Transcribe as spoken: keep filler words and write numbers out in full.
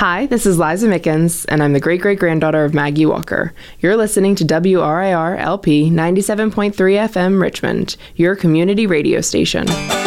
Hi, this is Liza Mickens, and I'm the great-great-granddaughter of Maggie Walker. You're listening to W R I R L P ninety-seven point three F M Richmond, your community radio station.